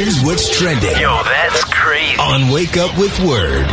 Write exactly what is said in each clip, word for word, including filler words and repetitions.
Here's what's trending. Yo, that's crazy. On Wake Up with Word.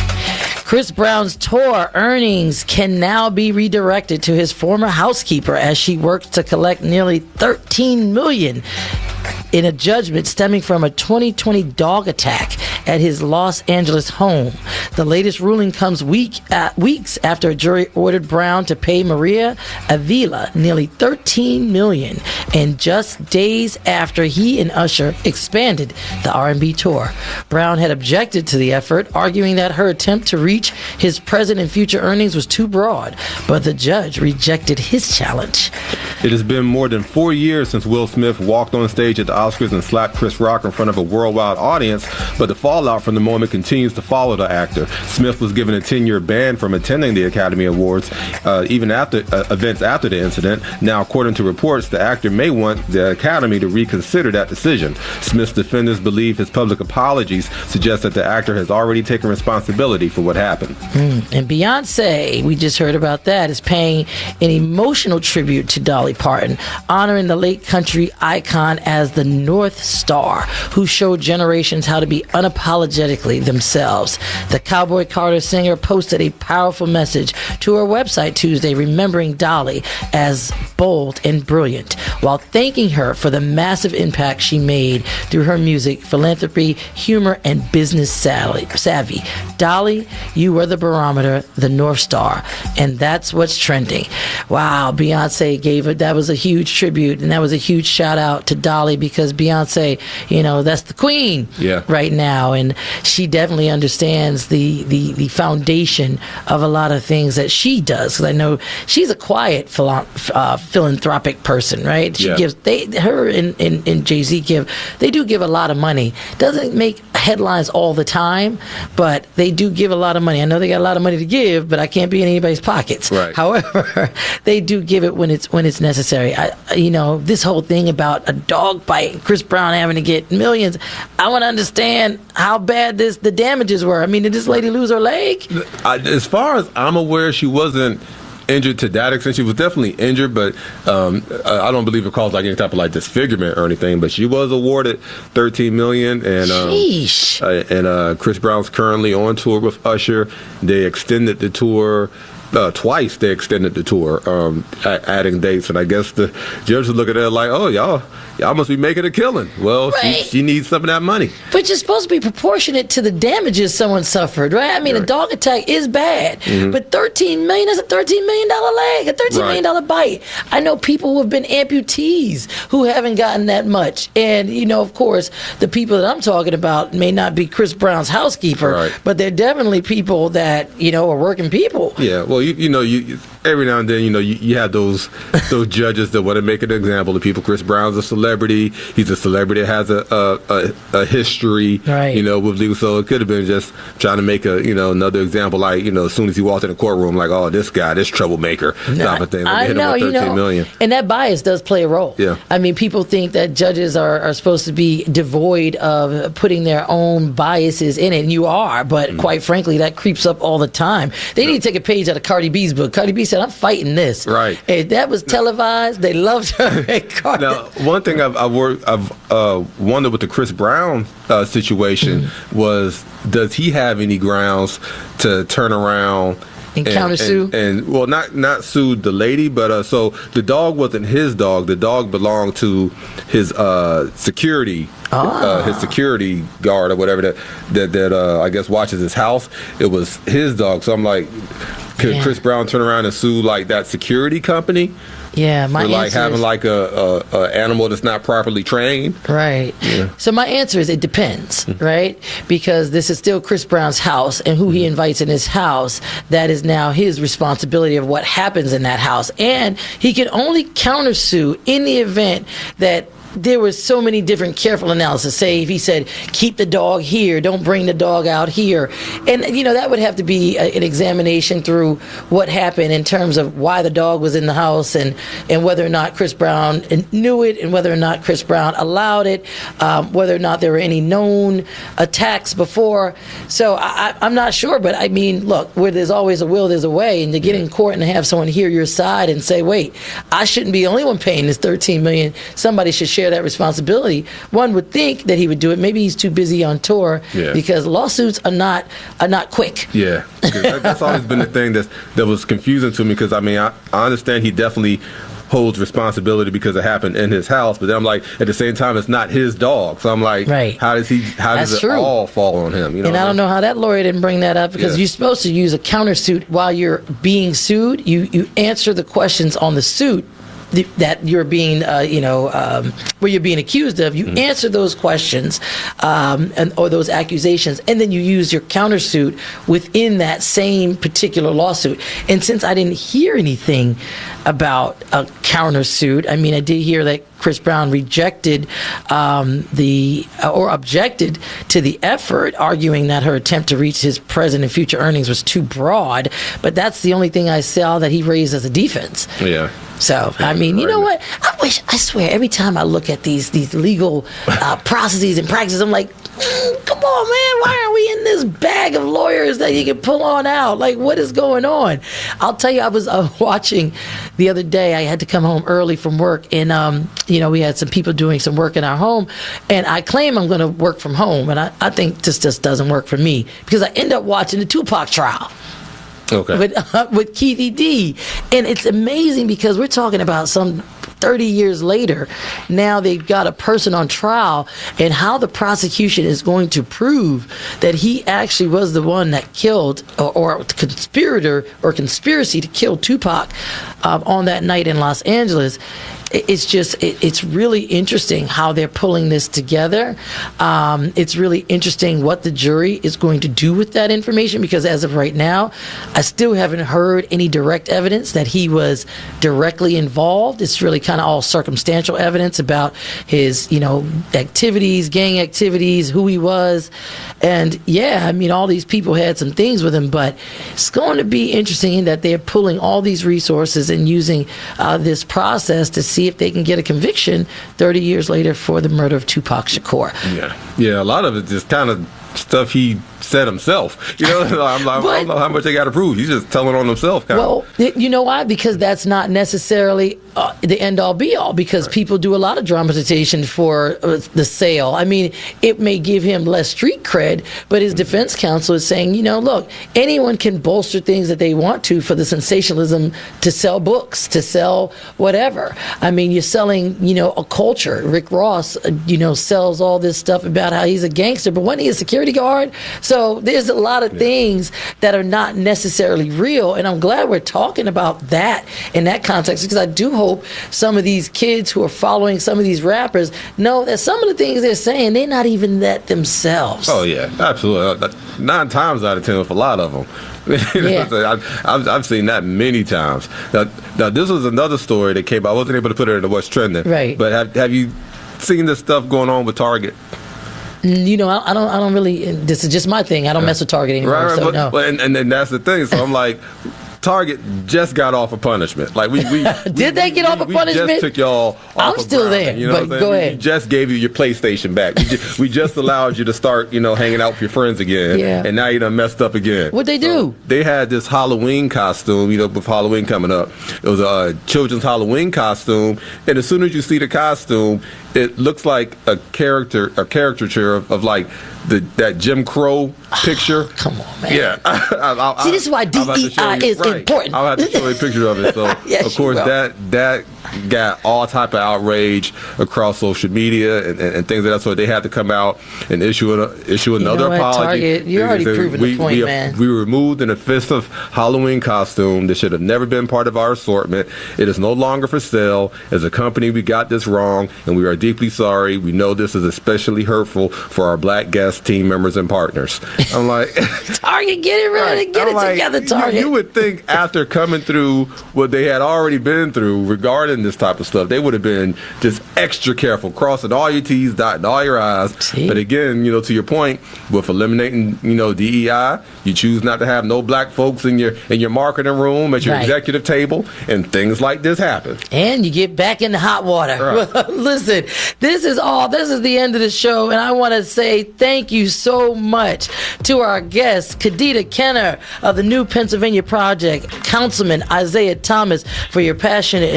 Chris Brown's tour earnings can now be redirected to his former housekeeper as she works to collect nearly thirteen million dollars in a judgment stemming from a twenty twenty dog attack at his Los Angeles home. The latest ruling comes week uh, weeks after a jury ordered Brown to pay Maria Avila nearly thirteen million dollars, and just days after he and Usher expanded the R and B tour. Brown had objected to the effort, arguing that her attempt to reach his present and future earnings was too broad, but the judge rejected his challenge. It has been more than four years since Will Smith walked on stage at the Oscars and slapped Chris Rock in front of a worldwide audience, but the fallout from the moment continues to follow the actor. Smith was given a ten-year ban from attending the Academy Awards, uh, even after uh, events after the incident. Now, according to reports, the actor may want the Academy to reconsider that decision. Smith's defenders believe his public apologies suggest that the actor has already taken responsibility for what happened. Mm. And Beyonce, we just heard about that, is paying an emotional tribute to Dolly Parton, honoring the late country icon as the North Star, who showed generations how to be unapologetically themselves. The Cowboy Carter singer posted a powerful message to her website Tuesday, remembering Dolly as bold and brilliant, while thanking her for the massive impact she made through her music, philanthropy, humor, and business savvy. Dolly, you were the barometer, the North Star, and that's what's trending. Wow, Beyonce gave it. That was a huge tribute, and that was a huge shout out to Dolly, because Beyonce, you know, that's the queen yeah. right now, and she definitely understands the, the, the foundation of a lot of things that she does. Because I know she's a quiet philo- uh, philanthropic person, right? She yeah. gives they her and, and, and Jay-Z give they do give a lot of money. Doesn't make headlines all the time, but they do give a lot of money. I know they got a lot of money to give, but I can't be in anybody's pockets. Right. However, they do give it when it's when it's necessary. I, you know, this whole thing about a dog bite and Chris Brown having to get millions, I want to understand how bad this the damages were. I mean, did this lady lose her leg? I, as far as I'm aware, she wasn't injured to that extent. She was definitely injured, but um, I don't believe it caused like any type of like disfigurement or anything. But she was awarded thirteen million dollars, and um, Sheesh. uh, and uh, Chris Brown's currently on tour with Usher. They extended the tour. Uh, twice they extended the tour, um, a- adding dates, and I guess the judge was looking at it like, "Oh, y'all, y'all must be making a killing." Well, Right. she, she needs some of that money. But you're supposed to be proportionate to the damages someone suffered, right? I mean, Right. a dog attack is bad, Mhm. but thirteen million dollars, that's a thirteen million dollars leg, a thirteen million dollars bite. I know people who have been amputees who haven't gotten that much. And, you know, of course, the people that I'm talking about may not be Chris Brown's housekeeper, Right. but they're definitely people that, you know, are working people. Yeah, well, you you know, you, you every now and then, you know, you, you have those those judges that want to make an example of people. Chris Brown's a celebrity. He's a celebrity that has a a, a, a history, Right. you know, with legal. So it could have been just trying to make a, you know, another example, like, you know, as soon as he walked in the courtroom, like, oh, this guy, this troublemaker, type of thing. Let me I hit know, him you with thirteen know, million. and that bias does play a role. Yeah. I mean, people think that judges are, are supposed to be devoid of putting their own biases in it, and you are, but Mm. quite frankly, that creeps up all the time. They need to take a page out of Cardi B's book. Cardi B said, I'm fighting this. Right. And that was televised. They loved her at Cardi. Now, one thing I've I've, worked, I've uh, wondered with the Chris Brown uh, situation Mm-hmm. was, does he have any grounds to turn around And countersue? And, and well, not not sue the lady, but uh, so the dog wasn't his dog. The dog belonged to his uh, security. Ah. Uh, his security guard or whatever that that, that uh, I guess watches his house. It was his dog. So I'm like, could Yeah. Chris Brown turn around and sue like that security company? Yeah, my For like answer having is, like a, a, a animal that's not properly trained. Right. Yeah. So my answer is it depends, right? Because this is still Chris Brown's house, and who he invites in his house, that is now his responsibility of what happens in that house. And he can only countersue in the event that there was so many different careful analysis. Say if he said, keep the dog here, don't bring the dog out here. And, you know, that would have to be a, an examination through what happened in terms of why the dog was in the house and, and whether or not Chris Brown knew it and whether or not Chris Brown allowed it, um, whether or not there were any known attacks before. So I, I, I'm not sure, but I mean, look, where there's always a will, there's a way. And to get in court and have someone hear your side and say, wait, I shouldn't be the only one paying this thirteen million dollars. Somebody should share share that responsibility. One would think that he would do it. Maybe he's too busy on tour Yeah. because lawsuits are not are not quick. Yeah, 'cause that, that's always been the thing that that was confusing to me. Because I mean, I, I understand he definitely holds responsibility because it happened in his house, but then I'm like, at the same time, it's not his dog. So I'm like, Right. how does he? How That's does it true. all fall on him? You know, And I don't know how that lawyer didn't bring that up because Yeah. you're supposed to use a countersuit while you're being sued. You you answer the questions on the suit th- that you're being, uh, you know, um, where you're being accused of. You Mm-hmm. answer those questions um, and or those accusations, and then you use your countersuit within that same particular lawsuit. And since I didn't hear anything about a countersuit, I mean, I did hear that Chris Brown rejected um, the uh, or objected to the effort, arguing that her attempt to reach his present and future earnings was too broad. But that's the only thing I saw that he raised as a defense. Yeah. So I mean, you know what? I wish. I swear, every time I look at these these legal uh, processes and practices, I'm like, mm, come on, man, why aren't we in this bag of lawyers that you can pull on out? Like, what is going on? I'll tell you, I was uh, watching the other day. I had to come home early from work, and um, you know, we had some people doing some work in our home, and I claim I'm going to work from home, and I, I think this just doesn't work for me because I end up watching the Tupac trial. Okay. With uh, with Keithy D, and it's amazing because we're talking about some thirty years later. Now they've got a person on trial, and how the prosecution is going to prove that he actually was the one that killed, or, or conspirator or conspiracy to kill Tupac um, on that night in Los Angeles. It's just, it, it's really interesting how they're pulling this together. Um, it's really interesting what the jury is going to do with that information because as of right now, I still haven't heard any direct evidence that he was directly involved. It's really kind of all circumstantial evidence about his, you know, activities, gang activities, who he was. And yeah, I mean, all these people had some things with him, but it's going to be interesting in that they're pulling all these resources and using uh, this process to see if they can get a conviction thirty years later for the murder of Tupac Shakur. Yeah, yeah. A lot of it just kind of stuff he said himself. You know, I'm like, But- I don't know how much they got to prove. He's just telling on himself. Kind Well, y- you know why? Because that's not necessarily uh, the end all be all. Because people do a lot of dramatization for uh, the sale. I mean, it may give him less street cred, but his defense counsel is saying, you know, look, anyone can bolster things that they want to for the sensationalism to sell books, to sell whatever. I mean, you're selling, you know, a culture. Rick Ross, uh, you know, sells all this stuff about how he's a gangster, but wasn't he a security guard? So there's a lot of things that are not necessarily real, and I'm glad we're talking about that in that context because I do hope some of these kids who are following some of these rappers know that some of the things they're saying, they're not even that themselves. Oh yeah, absolutely. Uh, Nine times out of ten with a lot of them. You know Yeah. what I'm saying? I've, I've, I've seen that many times. Now, now, this was another story that came out. I wasn't able to put it into what's trending. Right. But have have you seen this stuff going on with Target? You know, I, I don't. I don't really. This is just my thing. I don't mess with Target anymore. Right, right. So But, no. but and, and then that's the thing. So I'm like, Target just got off a punishment. Like we, we Did we, they get we, off a we punishment? just took y'all off I'm of still ground, there, You know but what I'm saying? go We- ahead. We just gave you your PlayStation back. We just, we just allowed you to start, you know, hanging out with your friends again. Yeah. And now you done messed up again. What'd they So do? they had this Halloween costume, you know, with Halloween coming up. It was a uh, children's Halloween costume, and as soon as you see the costume, it looks like a character, a caricature of, of like the that Jim Crow picture. Come on, man. Yeah. I, I, See, this is why I'm about to show D E I you- is right. important. I'll have to show you a picture of it. So, Yes, of you course, will. that that got all type of outrage across social media and, and, and things of that sort. They had to come out and issue an, issue another know what, apology. Target, you're They already said, proving we, the point, we, man. We removed an offensive Halloween costume that should have never been part of our assortment. It is no longer for sale. As a company, we got this wrong, and we are deeply sorry. We know this is especially hurtful for our black guests, team members, and partners. I'm like, Target, get it ready, Right. get I'm it like, together, you- Target. You, would think after coming through what they had already been through regarding this type of stuff, they would have been just extra careful, crossing all your T's, dotting all your I's. See? But again, you know, to your point, with eliminating, you know, D E I, you choose not to have no black folks in your in your marketing room, at your Right. executive table, and things like this happen. And you get back in the hot water. Right. Listen, this is all. This is the end of the show, and I want to say thank you so much to our guest, Khadijah Kenner of the New Pennsylvania Project, Councilman Isaiah Thomas, for your passion and, and, and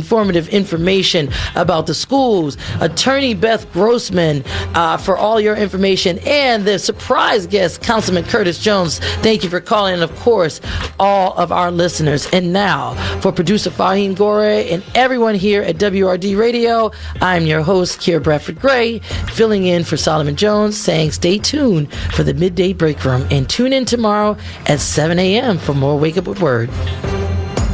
informative information about the schools. Attorney Beth Grossman uh, for all your information, and the surprise guest, Councilman Curtis Jones. Thank you for calling, and of course, all of our listeners. And now, for producer Fahim Gore and everyone here at W R D Radio, I'm your host, Kiera Bradford Gray, filling in for Solomon Jones, saying stay tuned for the Midday Break Room, and tune in tomorrow at seven a.m. for more Wake Up with Word.